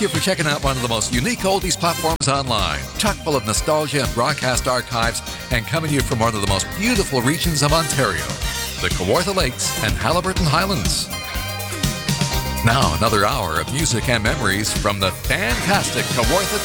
Thank you for checking out one of the most unique oldies platforms online, chock full of nostalgia and broadcast archives, and coming to you from one of the most beautiful regions of Ontario, the Kawartha Lakes and Haliburton Highlands. Now, another hour of music and memories from the fantastic Kawartha